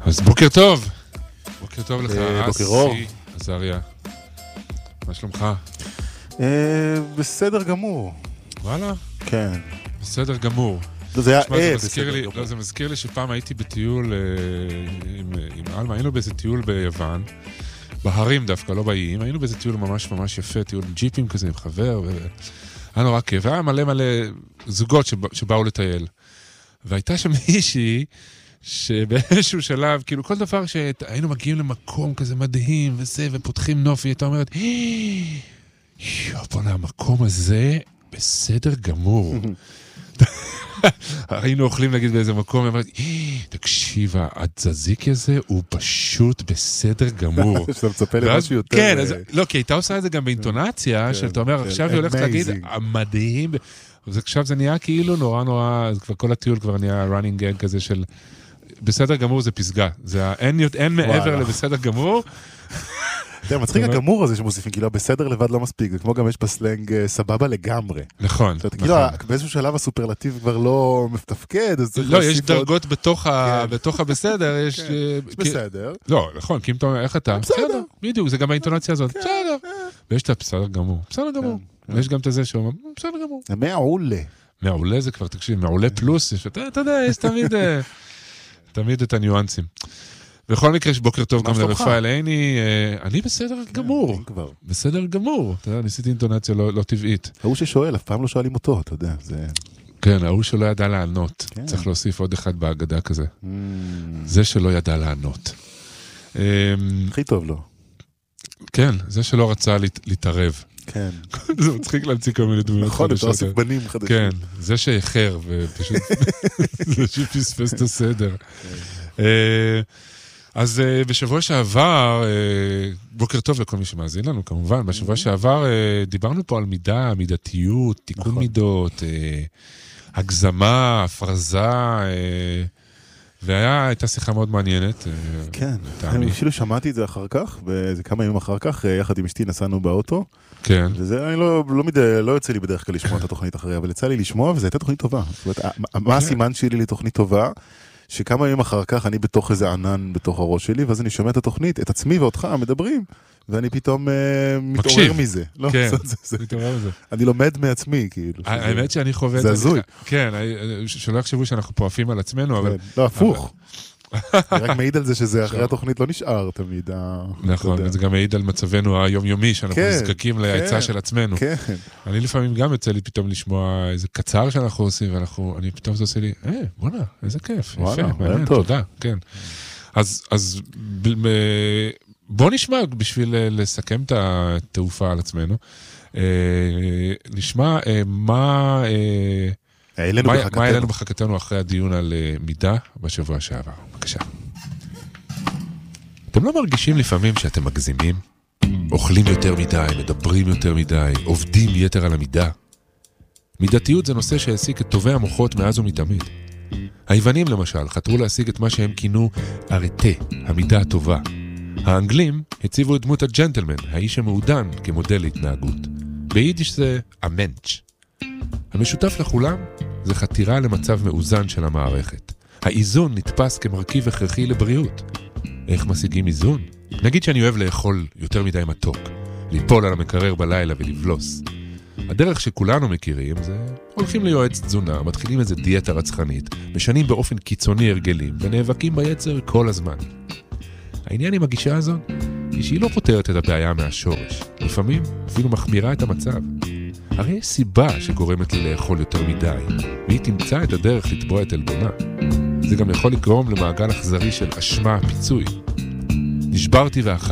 אז בוקר טוב. בוקר טוב לך. בוקר אור. עזריה. מה שלומך? בסדר גמור. וואלה? כן. בסדר גמור. זה היה בסדר גמור. לא, זה מזכיר לי שפעם הייתי בטיול עם אלמה, היינו באיזה טיול ביוון, בהרים דווקא, לא באיים, היינו באיזה טיול ממש ממש יפה, טיול עם ג'יפים כזה, עם חבר, היה נורא כיף, והיה מלא מלא זוגות שבאו לטייל. והייתה שם מישהי שבאיזשהו שלב, כאילו כל דבר שהיינו מגיעים למקום כזה מדהים וזה, ופותחים נוף, היא הייתה אומרת, בוא'נה, המקום הזה בסדר גמור. היינו אוכלים נגיד באיזה מקום, ואמרתי, תקשיבה, התזזיקי הזה הוא פשוט בסדר גמור. שאתה מצפה למשהו יותר... כן, לא, כי הייתה עושה את זה גם באינטונציה, שאתה אומר, עכשיו היא הולכת להגיד, המדהים, עכשיו זה נהיה כאילו נורא נורא, כל הטיול כבר נהיה running gag כזה של, בסדר גמור זה פסגה, אין מעבר לבסדר גמור. אתה מצחיק הגמור הזה שמוסיפים, כאילו בסדר לבד לא מספיק, זה כמו גם יש בסלנג סבבה לגמרי. נכון. כאילו באיזשהו שלב הסופרלטיב כבר לא מתפקד, אז צריך להוסיף עוד... לא, יש דרגות בתוך הבסדר, יש... בסדר. לא, נכון, כי אם אתה אומר, איך אתה? בסדר. בדיוק, זה גם האינטונציה הזאת. בסדר. ויש את בסדר גמור. בסדר גמור. ויש גם את זה שאומר, בסדר גמור. זה מעולה. מעולה זה כבר, תקשיב, מעולה פלוס, אתה יודע, יש תמיד את הניואנסים. בכל מקרה, בוקר טוב גם לרפאל עיני, אני בסדר גמור. בסדר גמור. אתה יודע, ניסיתי אינטונציה לא טבעית. ההוא ששואל, אף פעם לא שואלים אותו, אתה יודע. כן, ההוא שלא ידע לענות. צריך להוסיף עוד אחד בהגדה כזה. זה שלא ידע לענות. הכי טוב לו. כן, זה שלא רצה להתערב. כן. זה מצחיק להמציא כל מיני דמויות חדשות. נכון, אתה עושה בנים חדשים. כן, זה שאיחר, ופשוט זה שפספס את הסדר. אז בשבוע שעבר, בוקר טוב לכל מי שמאזין לנו כמובן, בשבוע שעבר דיברנו פה על מידה, מידתיות, תיקון מידות, הגזמה, הפרזה, והייתה שיחה מאוד מעניינת. כן, אני אפילו שמעתי את זה אחר כך, וזה כמה ימים אחר כך, יחד עם אשתי נסענו באוטו, כן. וזה, אני לא יוצא לי בדרך כלל לשמוע את התוכנית אחריה, אבל יצא לי לשמוע, וזו הייתה תוכנית טובה. זאת אומרת, מה הסימן שלי לתוכנית טובה? שכמה ימים אחר כך אני בתוך איזה ענן בתוך הראש שלי, ואז אני שומע את התוכנית, את עצמי ואותך מדברים, ואני פתאום מתעורר מזה. כן, מתעורר מזה. אני לומד מעצמי, כאילו. האמת שאני חווה את זה. זה הזוי. כן, שלא יחשבו שאנחנו פה עפים על עצמנו, אבל... לא, הפוך. אני רק מעיד על זה שזה אחרי התוכנית לא נשאר תמיד. נכון, וזה גם מעיד על מצבנו היומיומי, שאנחנו נזקקים להיצע של עצמנו. אני לפעמים גם יוצא לי פתאום לשמוע איזה קצר שאנחנו עושים, ואני פתאום זה עושה לי, בוא'נה, איזה כיף, יפה, מעניין, תודה, כן. אז בוא נשמע, בשביל לסכם את התעופה על עצמנו, נשמע מה היה לנו בחכתנו אחרי הדיון על מידה בשבוע שעבר. בבקשה. אתם לא מרגישים לפעמים שאתם מגזימים? אוכלים יותר מדי, מדברים יותר מדי, עובדים יתר על המידה? מידתיות זה נושא שהעסיק את טובי המוחות מאז ומתמיד. היוונים למשל חתרו להשיג את מה שהם כינו ארטה, המידה הטובה. האנגלים הציבו את דמות הג'נטלמן, האיש המעודן, כמודל להתנהגות. ביידיש זה המנץ'. המשותף לכולם זה חתירה למצב מאוזן של המערכת. האיזון נתפס כמרכיב הכרחי לבריאות. איך משיגים איזון? נגיד שאני אוהב לאכול יותר מדי מתוק, ליפול על המקרר בלילה ולבלוס. הדרך שכולנו מכירים זה הולכים ליועץ תזונה, מתחילים איזה דיאטה רצחנית, משנים באופן קיצוני הרגלים ונאבקים ביצר כל הזמן. העניין עם הגישה הזאת היא שהיא לא פותרת את הבעיה מהשורש, לפעמים אפילו מחמירה את המצב. הרי יש סיבה שגורמת לי לאכול יותר מדי, והיא תמצא את הדרך לתבוע את אלבונה. זה גם יכול לגרום למעגל אכזרי של אשמה, פיצוי. נשברתי ואכלתי.